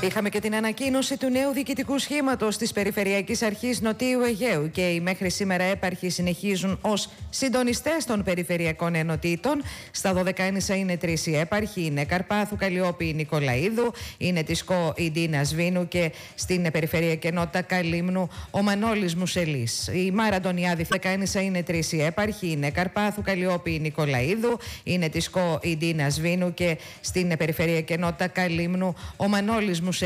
Είχαμε και την ανακοίνωση του νέου διοικητικού σχήματος της Περιφερειακής Αρχής Νοτίου Αιγαίου και οι μέχρι σήμερα έπαρχοι συνεχίζουν ως συντονιστές των περιφερειακών ενωτήτων. Στα Δωδεκάνησα είναι 3 οι έπαρχοι, είναι Καρπάθου, Καλλιόπη, Νικολαίδου, είναι τη ΣΚΟ η Ντίνα Σβήνου και στην Περιφερειακή Ενότητα Καλύμνου ο Μανώλης Μουσελής. Η Μάρα Αντωνιάδη, Δωδεκάνησα είναι 3 οι έπαρχοι, είναι Καρπάθου, Καλλιόπη, Νικολαίδου, είναι τη ΣΚΟ η Ντίνα Σβήνου και στην Περιφερειακή Ενότητα Καλύμνου ο Μανώλης Μουσελής.